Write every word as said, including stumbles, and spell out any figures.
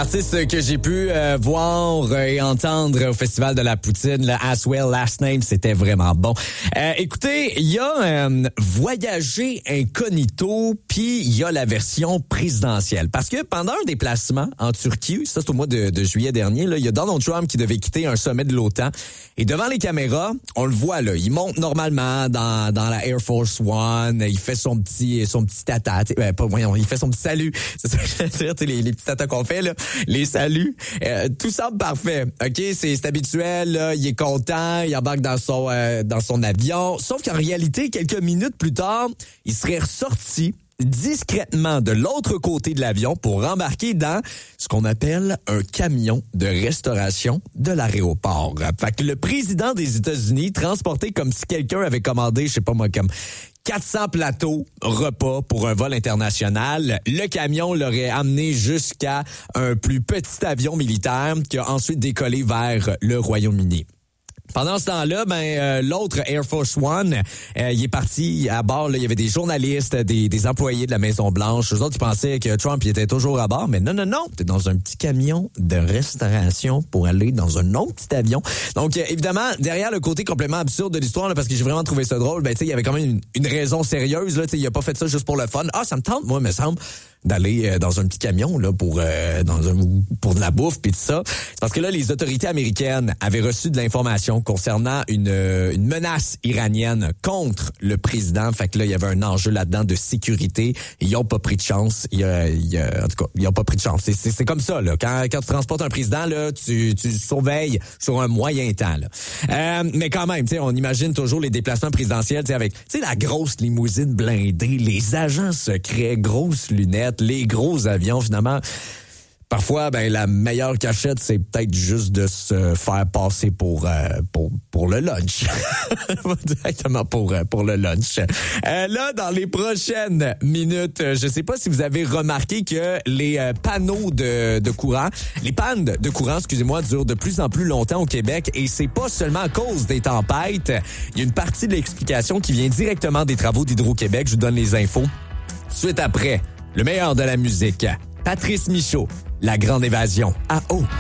artiste que j'ai pu euh, voir et entendre au Festival de la Poutine, le As Well Last Name, c'était vraiment bon. Euh, écoutez, il y a euh, Voyager incognito, puis il y a la version présidentielle. Parce que pendant un déplacement en Turquie, ça c'est au mois de, de juillet dernier, il y a Donald Trump qui devait quitter un sommet de l'OTAN. Et devant les caméras, on le voit là, il monte normalement dans, dans la Air Force One, il fait son petit son petit tata, euh, pas voyons, il fait son petit salut. C'est ça que je veux dire, les, les petits tatas qu'on fait là. Les saluts, euh, tout semble parfait. OK, c'est, c'est habituel, là, il est content, il embarque dans son euh, dans son avion, sauf qu'en réalité, quelques minutes plus tard, il serait ressorti discrètement de l'autre côté de l'avion pour embarquer dans ce qu'on appelle un camion de restauration de l'aéroport. Fait que le président des États-Unis, transporté comme si quelqu'un avait commandé, je sais pas moi, comme quatre cents plateaux repas pour un vol international. Le camion l'aurait amené jusqu'à un plus petit avion militaire qui a ensuite décollé vers le Royaume-Uni. Pendant ce temps-là, ben euh, l'autre Air Force One, euh, il est parti à bord. Là, il y avait des journalistes, des, des employés de la Maison-Blanche. Eux autres, ils pensaient que Trump il était toujours à bord, mais non, non, non. T'es dans un petit camion de restauration pour aller dans un autre petit avion. Donc, euh, évidemment, derrière le côté complètement absurde de l'histoire, là, parce que j'ai vraiment trouvé ça drôle, ben tu sais, il y avait quand même une, une raison sérieuse. Là, tu sais, il a pas fait ça juste pour le fun. Ah, ça me tente, moi, me semble, d'aller euh, dans un petit camion là pour euh, dans un pour de la bouffe puis tout ça. C'est parce que là les autorités américaines avaient reçu de l'information concernant une euh, une menace iranienne contre le président. Fait que là il y avait un enjeu là-dedans de sécurité. Ils ont pas pris de chance. Il y a, il y a, en tout cas, ils ont pas pris de chance. C'est, c'est, c'est comme ça là. Quand quand tu transportes un président là, tu tu surveilles sur un moyen temps là. Euh, mais quand même, tu sais, on imagine toujours les déplacements présidentiels, tu sais avec tu sais la grosse limousine blindée, les agents secrets, grosses lunettes, les gros avions, finalement. Parfois, ben la meilleure cachette, c'est peut-être juste de se faire passer pour euh, pour pour le lunch, directement pour euh, pour le lunch. Euh, là, dans les prochaines minutes, je sais pas si vous avez remarqué que les euh, panneaux de de courant, les pannes de courant, excusez-moi, durent de plus en plus longtemps au Québec, et c'est pas seulement à cause des tempêtes. Il y a une partie de l'explication qui vient directement des travaux d'Hydro-Québec. Je vous donne les infos suite après. Le meilleur de la musique, Patrice Michaud, La Grande Évasion, à haut.